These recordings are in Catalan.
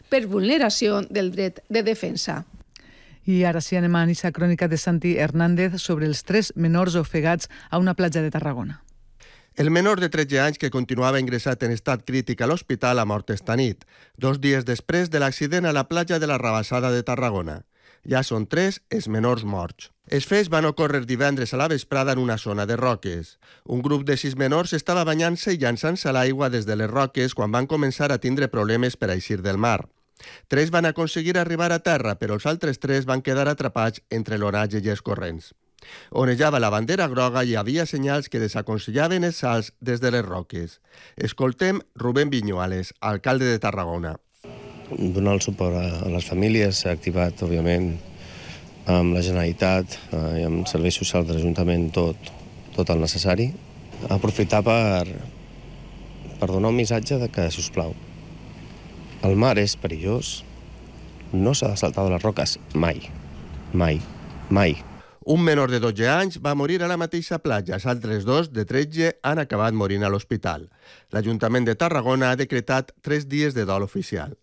per vulneració del dret de defensa. I ara sí anem a aquesta crònica de Santi Hernández sobre els 3 menors ofegats a una platja de Tarragona. El menor de 13 anys que continuava ingressat en estat crític a l'hospital ha mort esta nit, 2 dies després de l'accident a la platja de la Rabassada de Tarragona. Ja són 3 els menors morts. Els fets van ocórrer divendres a la vesprada en una zona de roques. Un grup de 6 menors estava banyant-se i llançant-se a l'aigua des de les roques quan van començar a tindre problemes per a eixir del mar. 3 van aconseguir arribar a terra, però els altres 3 van quedar atrapats entre l'oratge i els corrents. Onejava la bandera groga i hi havia senyals que desaconsellaven els salts des de les roques. Escoltem Rubén Viñuales, alcalde de Tarragona. Donar el suport a les famílies s'ha activat, òbviament, amb la Generalitat i amb serveis socials de l'Ajuntament tot el necessari. Aprofitar per donar un missatge de que, sisplau, el mar és perillós, no s'ha de saltar de les roques mai, mai, mai. Un menor de 12 anys va morir a la mateixa platja. Els altres 2 de 13 han acabat morint a l'hospital. L'Ajuntament de Tarragona ha decretat 3 dies de dol oficial.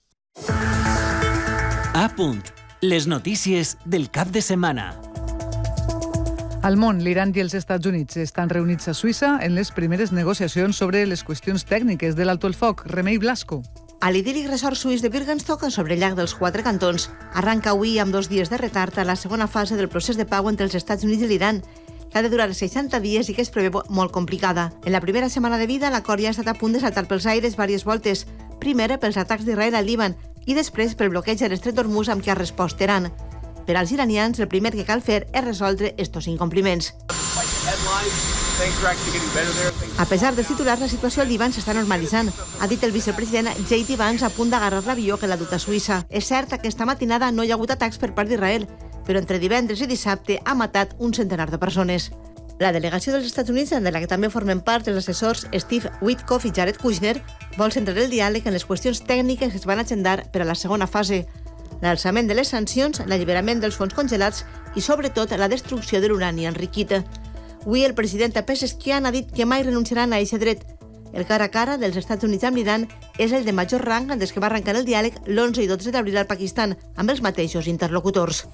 A punt. Les notícies del cap de setmana. Al món, l'Iran i els Estats Units estan reunits a Suïssa en les primeres negociacions sobre les qüestions tècniques de l'alto el foc. Remei Blasco. A l'idíl·lic resort suís de Birkenstock, sobre el llac dels 4 cantons, arranca avui amb 2 dies de retard a la segona fase del procés de pau entre els Estats Units i l'Iran, que ha de durar 60 dies i que es preveu molt complicada. En la primera setmana de vida, l'acord ja ha estat a punt de saltar pels aires diverses voltes. Primer pels atacs d'Israel al Líban i després pel bloqueig de l'estret d'Hormuz amb què ha respost Teheran. Per als iranians, el primer que cal fer és resoldre estos incompliments. A pesar dels titulars, la situació al Líban s'està normalitzant, ha dit el vicepresident J.D. Vance a punt d'agarrar l'avió que l'ha dut a Suïssa. És cert que aquesta matinada no hi ha hagut atacs per part d'Israel, però entre divendres i dissabte ha matat un centenar de persones. La delegació dels Estats Units, de la que també formen part els assessors Steve Witkoff i Jared Kushner, vol centrar el diàleg en les qüestions tècniques que es van agendar per a la segona fase. L'alçament de les sancions, l'alliberament dels fons congelats i, sobretot, la destrucció de l'urani enriquit. Avui el president Pezeshkian ha dit que mai renunciaran a aquest dret. El cara a cara dels Estats Units amb l'Iran és el de major rang des que va arrencar el diàleg l'11 i 12 d'abril al Pakistan, amb els mateixos interlocutors.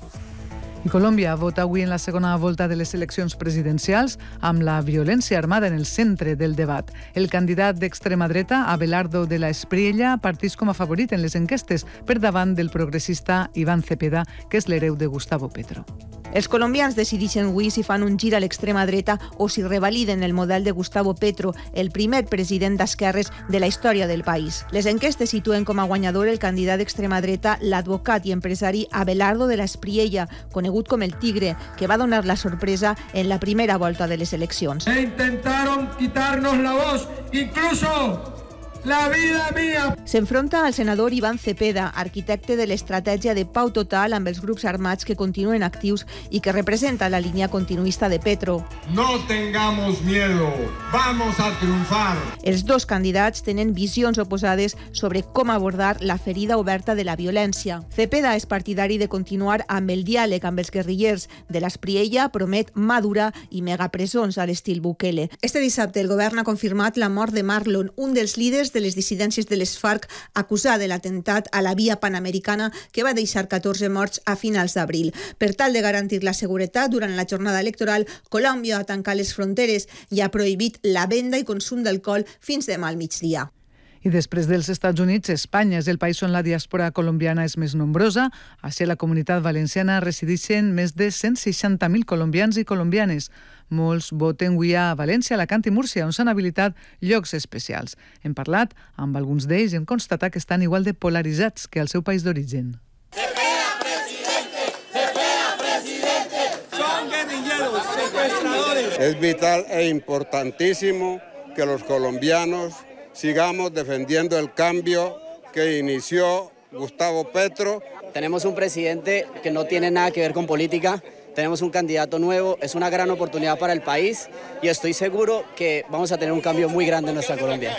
I Colòmbia vota avui en la segona volta de les eleccions presidencials amb la violència armada en el centre del debat. El candidat d'extrema dreta, Abelardo de la Espriella, parteix com a favorit en les enquestes per davant del progressista Iván Cepeda, que és l'hereu de Gustavo Petro. Els colombians decideixen avui si fan un gir a l'extrema dreta o si revaliden el model de Gustavo Petro, el primer president d'esquerres de la història del país. Les enquestes situen com a guanyador el candidat d'extrema dreta, l'advocat i empresari Abelardo de la Espriella, conegut com el Tigre, que va donar la sorpresa en la primera volta de les eleccions. Intentaron quitarnos la voz, incluso la vida mía. S'enfronta al senador Iván Cepeda, arquitecte de l'estratègia de pau total amb els grups armats que continuen actius i que representa la línia continuista de Petro. No tengamos miedo, vamos a triunfar. Els dos candidats tenen visions oposades sobre com abordar la ferida oberta de la violència. Cepeda és partidari de continuar amb el diàleg amb els guerrillers de l'Espriella, promet mà dura i megapresons a l'estil Bukele. Este dissabte el govern ha confirmat la mort de Marlon, un dels líders de les dissidències de les FARC acusat de l'atemptat a la via panamericana que va deixar 14 morts a finals d'abril. Per tal de garantir la seguretat durant la jornada electoral, Colòmbia ha tancat les fronteres i ha prohibit la venda i consum d'alcohol fins demà al migdia. I després dels Estats Units, Espanya és el país on la diàspora colombiana és més nombrosa. Així, a la Comunitat Valenciana resideixen més de 160.000 colombians i colombianes. Molts voten avui a València, Alacant i Múrcia, on s'han habilitat llocs especials. Hem parlat amb alguns d'ells i hem constatat que estan igual de polaritzats que al seu país d'origen. ¡Cepeda, presidente! ¡Cepeda, presidente! ¡Son guerrilleros, secuestradores! Es vital e importantísimo que los colombianos sigamos defendiendo el cambio que inició Gustavo Petro. Tenemos un presidente que no tiene nada que ver con política, tenemos un candidato nuevo, es una gran oportunidad para el país y estoy seguro que vamos a tener un cambio muy grande en nuestra Colombia.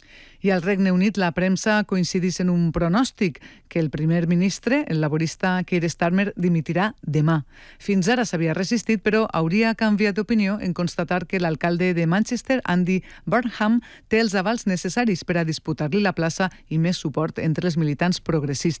I al Regne Unit la premsa coincideix en un pronòstic que el primer ministre, el laborista Keir Starmer, dimitirà demà. Fins ara s'havia resistit, però hauria canviat d'opinió en constatar que l'alcalde de Manchester, Andy Burnham, té els avals necessaris per a disputar-li la plaça i més suport entre els militants progressistes.